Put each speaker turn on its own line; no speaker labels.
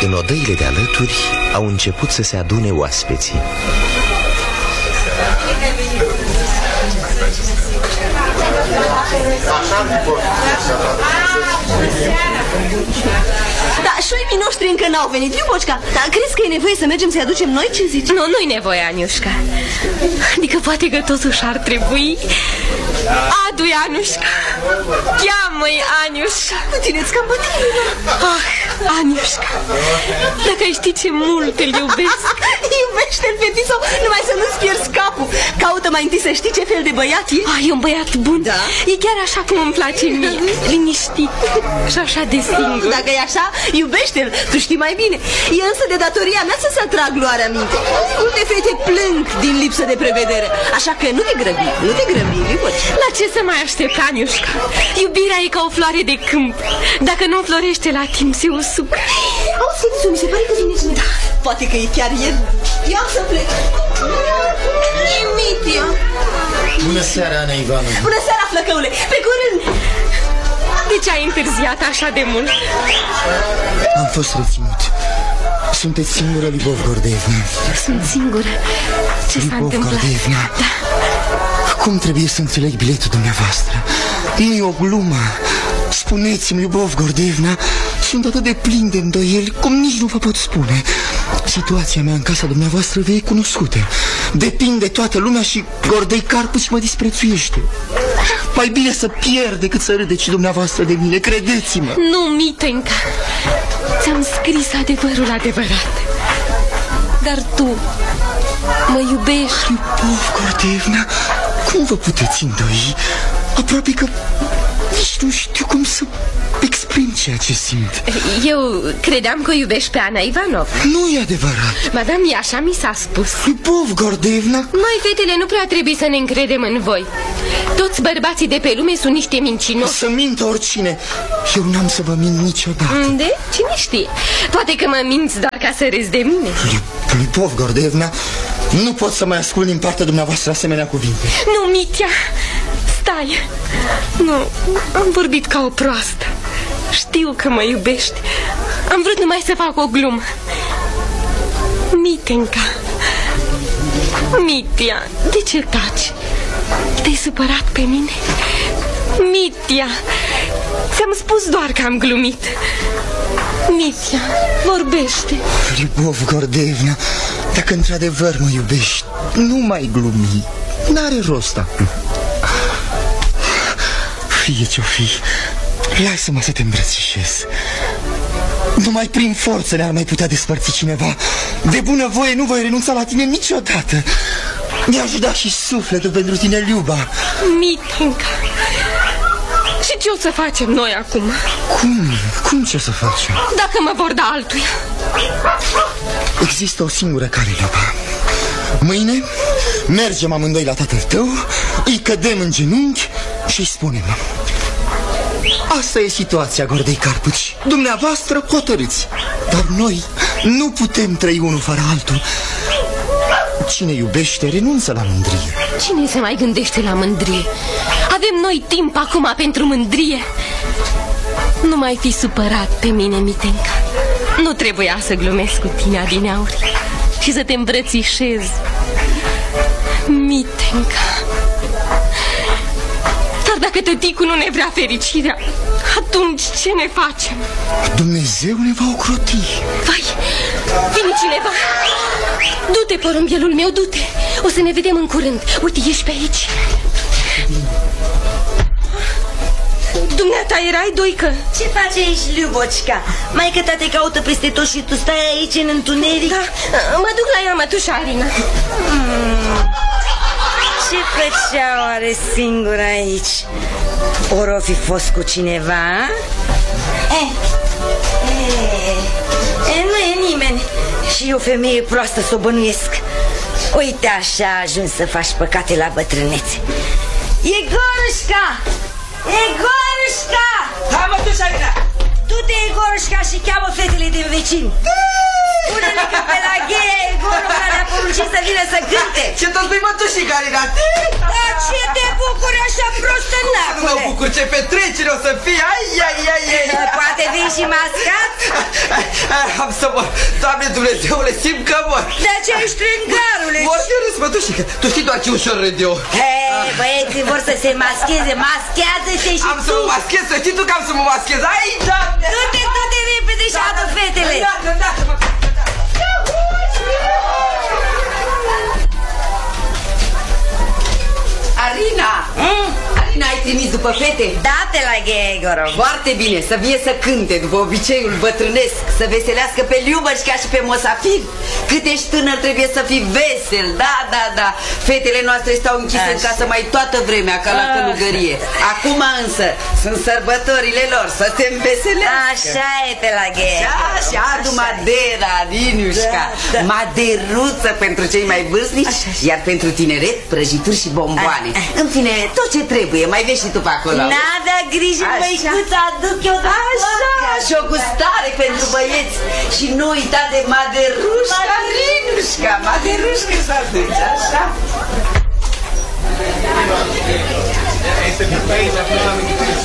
În odăile de alături au început să se adune oaspeții.
Da, șoimii noștri încă n-au venit, Liuboșca. Dar crezi că e nevoie să mergem să-i aducem noi? Ce zici?
Nu, nu-i nevoie, Aniușca. Adică poate că totuși ar trebui. Adu-i, Aniușca. Cheamă-i, Aniușca.
Nu țineți cam pe tine.
Ah, Aniușca, dacă ai ști ce mult îl iubesc.
Iubește-l, fetițo, numai să nu-ți pierzi capul. Caută mai întâi să știi ce fel de băiat e.
Ah, e un băiat bun,
da?
E chiar așa cum îmi place mie. Liniștit și așa de singur.
Dacă e așa, iubește-l, tu știi mai bine. E însă de datoria mea să-ți atrag luarea minte. Multe fete plâng din lipsă de prevedere. Așa că nu te grăbi, nu te grăbi, Liuboci.
La ce să mai aștept, Aniușca? Iubirea e ca o floare de câmp. Dacă nu florește la timp, se usucă.
Auzi, fetițo, mi se pare că vine cineva. Da, poate că e chiar el. Ia să plec. Mitia.
Bună seara, Ana Ivanovna.
Bună seara, flăcăule, pe curând.
De ce ai întârziat așa de mult?
Am fost reținut. Sunteți singură, Libov Gordeevna?
Sunt singură. Ce s-a întâmplat?
Gordeevna.
Da.
Cum trebuie să înțeleg biletul dumneavoastră? Nu e o glumă. Spuneți-mi, Libov Gordeevna, sunt atât de plin de îndoieli cum nici nu vă pot spune. Situația mea în casa dumneavoastră vă e cunoscută. Depinde toată lumea și Gordei Carpuci mă disprețuiește. Mai bine să pierd decât să râdeți dumneavoastră de mine, credeți-mă.
Nu, Mitenca, ți-am scris adevărul adevărat. Dar tu mă iubești.
Libov Gordeevna, cum vă puteți îndoi? Aproape că nici nu știu cum să exprim ceea ce simt.
Eu credeam că o iubești pe Ana Ivanov.
Nu e adevărat.
Madame, e așa mi s-a spus.
Libov Gordeevna,
Noi, fetele, nu prea trebuie să ne încredem în voi. Toți bărbații de pe lume sunt niște mincinoși.
să mintă oricine. Eu n-am să vă mint niciodată.
De? Cine știe? Poate că mă minți doar ca să râzi de mine.
Libov Gordeevna, nu pot să mai ascult din partea dumneavoastră asemenea cuvinte.
Nu, Mitia, stai. Nu, am vorbit ca o proastă. Știu că mă iubești. Am vrut numai să fac o glumă. Mitenca, Mitia, de ce taci? Te-ai supărat pe mine? Mitia, ți-am spus doar că am glumit. Mitia, vorbește.
Libov Gordeevna, dacă într-adevăr mă iubești, nu mai glumi. N-are rost acum. Fie ce-o fi, lasă-mă să te îmbrățișez. Numai prin forță ne-ar mai putea despărți cineva. De bună voie nu voi renunța la tine niciodată. Mi-a ajutat și sufletul pentru tine, Liuba.
Mitenca, și ce o să facem noi acum?
Cum ce o să facem?
Dacă mă vor da altuia.
Există o singură cale, Liuba. Mâine mergem amândoi la tatăl tău, îi cădem în genunchi și îi spunem: asta e situația, Gordei Carpuci. Dumneavoastră hotărâți, dar noi nu putem trăi unul fără altul. Cine iubește renunță la mândrie.
Cine se mai gândește la mândrie? Avem noi timp acum pentru mândrie. Nu mai fi supărat pe mine, Mitenca. Nu trebuia să glumesc cu tine adineauri și să te îmbrățișez, Mitenca. Dar dacă tăticul nu ne vrea fericirea, atunci ce ne facem?
Dumnezeu ne va ocroti.
Vai, vine cineva. Du-te, porumbelul meu, du-te. O să ne vedem în curând. Uite, ești pe aici. Dumneata erai, Doică?
Ce faci aici, Liubocica? Maică-ta te caută peste tot și tu stai aici în întuneric?
Da, mă duc la ea, mătușa Arina.
Ce făcea oare singură aici? Ori o fi fost cu cineva? Nu e nimeni. Și o femeie proastă s-o bănuiesc. Uite așa ajungi să faci păcate la bătrânețe. Egorușca! Egorușca!
Da, mătușa Arina!
Du-te, Egorușca, și cheamă fetele din vecini. Spune-le că pe la Ghea Egorul care a poruncit să vină să cânte.
Ce tot spui, mătușica, Rina?
Dar ce te bucuri așa prostă,
Nu mă bucur, ce petrecere o să fie.
Poate vin și mascat?
Am să mor. Doamne Dumnezeule, simt că mor.
De ce ești trângarule?
Mor de râs, mătușică. Tu știi doar ce ușor râd eu.
Hei, băieții vor să se mascheze. Maschează-te și
am tu. Am să mă maschez, să știi tu că am să mă maschez. Ai, Doamne!
Du-te repede și adu fetele.
Arina! Arina, ai trimis după fete?
Da-te la Ghea Egorul.
Foarte bine, să vie să cânte după obiceiul bătrânesc, să veselească pe Liubășca și pe Mosafir. Cât ești tânăr trebuie să fii vesel, da. Fetele noastre stau închise în casă mai toată vremea ca la călugărie. Acum însă sunt sărbătorile lor, să se înveselească.
Așa e pe la Ghea Egorul.
Și adu madera, Rinușca. Maderuță pentru cei mai vârstnici, iar pentru tineret prăjituri și bomboane. În fine, tot ce trebuie, mai vezi și tu pe acolo.
N-avea grijă, măicuța, aduc eu de
și o gustare pentru băieți. Și nu uita de maderușca, Rinușca. Maderușca să aduci, așa.